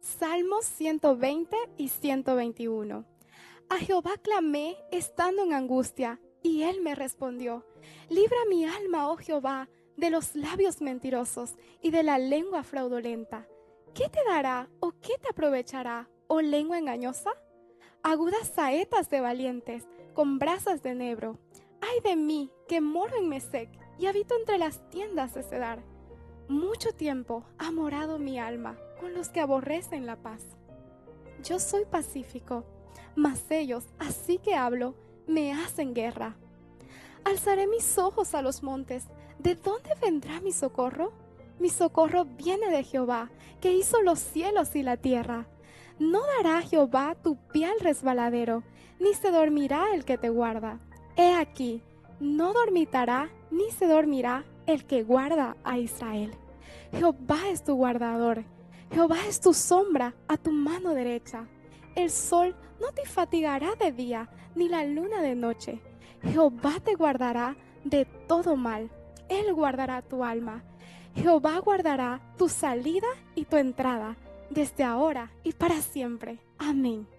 Salmos 120 y 121. A Jehová clamé estando en angustia, y él me respondió. Libra mi alma, oh Jehová, de los labios mentirosos y de la lengua fraudulenta. ¿Qué te dará o qué te aprovechará, oh lengua engañosa? Agudas saetas de valientes, con brasas de enebro. Ay de mí, que moro en Mesec y habito entre las tiendas de Cedar. Mucho tiempo ha morado mi alma con los que aborrecen la paz. Yo soy pacífico, mas ellos, así que hablo, me hacen guerra. Alzaré mis ojos a los montes. ¿De dónde vendrá mi socorro? Mi socorro viene de Jehová, que hizo los cielos y la tierra. No dará Jehová tu pie al resbaladero, ni se dormirá el que te guarda. He aquí, no dormitará ni se dormirá el que guarda a Israel. Jehová es tu guardador. Jehová es tu sombra a tu mano derecha. El sol no te fatigará de día, ni la luna de noche. Jehová te guardará de todo mal. Él guardará tu alma. Jehová guardará tu salida y tu entrada, desde ahora y para siempre. Amén.